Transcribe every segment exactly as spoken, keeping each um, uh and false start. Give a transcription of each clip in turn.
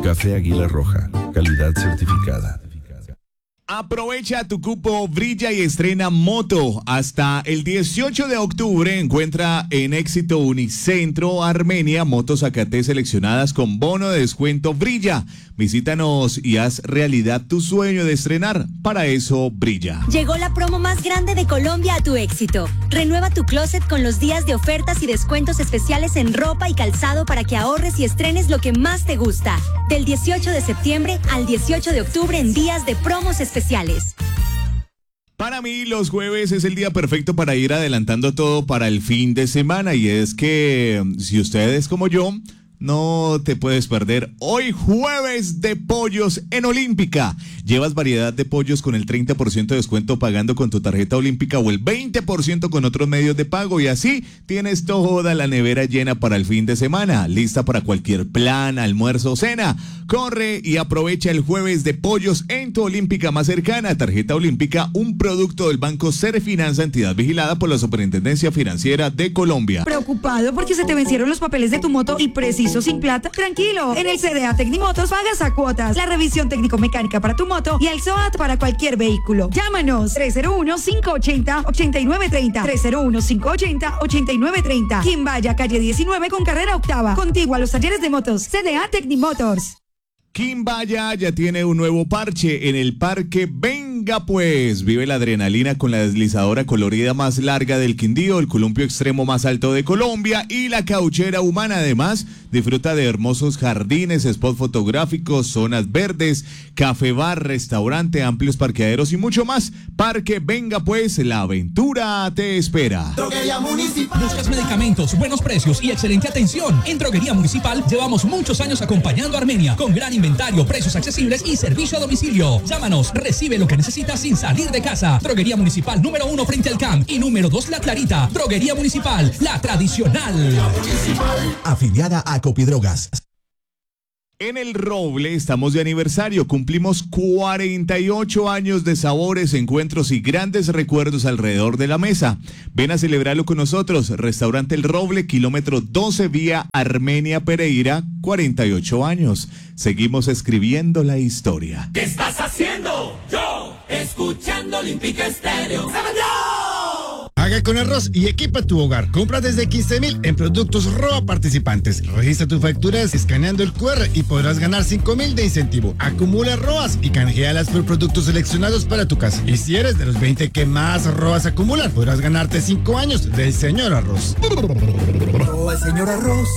Café Águila Roja, calidad certificada. Aprovecha tu cupo Brilla y estrena moto. Hasta el dieciocho de octubre encuentra en Éxito Unicentro Armenia motos A K T seleccionadas con bono de descuento Brilla. Visítanos y haz realidad tu sueño de estrenar. Para eso, Brilla. Llegó la promo más grande de Colombia a tu Éxito. Renueva tu closet con los días de ofertas y descuentos especiales en ropa y calzado para que ahorres y estrenes lo que más te gusta. Del dieciocho de septiembre al dieciocho de octubre en días de promos especiales. Para mí, los jueves es el día perfecto para ir adelantando todo para el fin de semana. Y es que, si ustedes como yo, no te puedes perder hoy jueves de pollos en Olímpica. Llevas variedad de pollos con el treinta por ciento de descuento pagando con tu tarjeta Olímpica o el veinte por ciento con otros medios de pago, y así tienes toda la nevera llena para el fin de semana, lista para cualquier plan, almuerzo o cena. Corre y aprovecha el jueves de pollos en tu Olímpica más cercana. Tarjeta Olímpica, un producto del Banco Serfinanza, entidad vigilada por la Superintendencia Financiera de Colombia. ¿Preocupado porque se te vencieron los papeles de tu moto y preciso sin plata? Tranquilo, en el C D A Tecnimotos pagas a cuotas, la revisión técnico-mecánica para tu moto y el S O A T para cualquier vehículo. Llámanos tres cero uno, cinco ocho cero, ocho nueve tres cero, tres cero uno, cinco ocho cero, ocho nueve tres cero. Quimbaya, calle diecinueve con carrera octava. Contigo a los talleres de motos. C D A Tecnimotors. Quimbaya ya tiene un nuevo parche en el parque Venga Pues. Vive la adrenalina con la deslizadora colorida más larga del Quindío, el columpio extremo más alto de Colombia y la cauchera humana. Además, disfruta de hermosos jardines, spots fotográficos, zonas verdes, café bar, restaurante, amplios parqueaderos y mucho más. Parque Venga Pues, la aventura te espera. Droguería Municipal. Buscas medicamentos, buenos precios y excelente atención. En Droguería Municipal llevamos muchos años acompañando a Armenia con gran inventario, precios accesibles y servicio a domicilio. Llámanos, recibe lo que necesitas sin salir de casa. Droguería Municipal número uno frente al C A M y número dos La Clarita. Droguería Municipal, la tradicional. Municipal. Afiliada a Copidrogas. En el Roble estamos de aniversario, cumplimos cuarenta y ocho años de sabores, encuentros y grandes recuerdos alrededor de la mesa. Ven a celebrarlo con nosotros. Restaurante El Roble, kilómetro doce, vía Armenia Pereira, cuarenta y ocho años. Seguimos escribiendo la historia. ¿Qué estás haciendo? Yo, escuchando Olímpica Estéreo. Haga con arroz y equipa tu hogar. Compra desde quince mil en productos Roa participantes. Registra tus facturas escaneando el cu erre y podrás ganar cinco mil de incentivo. Acumula Roas y canjealas por productos seleccionados para tu casa. Y si eres de los veinte que más Roas acumulan, podrás ganarte cinco años del señor Arroz. Roa el señor Arroz.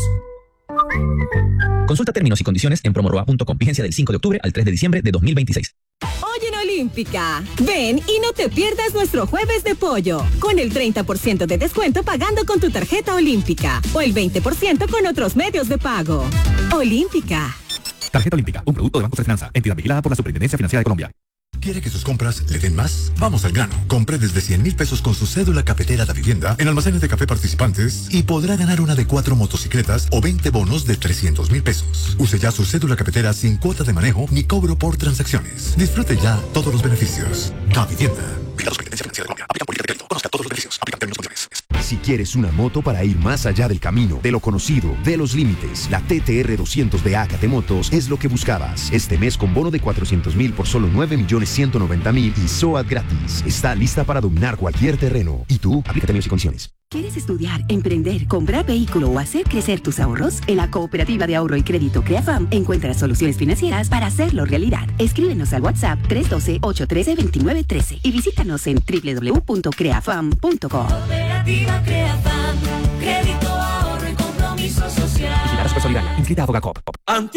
Consulta términos y condiciones en promoroa punto com. Vigencia del cinco de octubre al tres de diciembre de dos mil veintiséis. Hoy en Olímpica, ven y no te pierdas nuestro jueves de pollo, con el treinta por ciento de descuento pagando con tu tarjeta Olímpica o el veinte por ciento con otros medios de pago. Olímpica. Tarjeta Olímpica, un producto de Banco Serfinanza, entidad vigilada por la Superintendencia Financiera de Colombia. ¿Quiere que sus compras le den más? Vamos al grano. Compre desde cien mil pesos con su cédula cafetera da vivienda en almacenes de café participantes y podrá ganar una de cuatro motocicletas o veinte bonos de trescientos mil pesos. Use ya su cédula cafetera sin cuota de manejo ni cobro por transacciones. Disfrute ya todos los beneficios. Da Vivienda. Vigilado Superintendencia Financiera de Colombia. Aplica política de crédito. Conozca todos los beneficios. Aplica términos y condiciones. Si quieres una moto para ir más allá del camino, de lo conocido, de los límites, la T T R doscientos de A K T Motos es lo que buscabas. Este mes con bono de cuatrocientos mil por solo nueve millones ciento noventa mil y S O A T gratis. Está lista para dominar cualquier terreno. ¿Y tú? Aplica términos y condiciones. ¿Quieres estudiar, emprender, comprar vehículo o hacer crecer tus ahorros? En la Cooperativa de Ahorro y Crédito CREAFAM encuentras soluciones financieras para hacerlo realidad. Escríbenos al WhatsApp tres uno dos, ocho uno tres, dos nueve uno tres y visítanos en doble u doble u doble u punto creafam punto com. Cooperativa CREAFAM, crédito, ahorro y compromiso social. Vigilada Supersolidaria, inscrita a Fogacop. Ante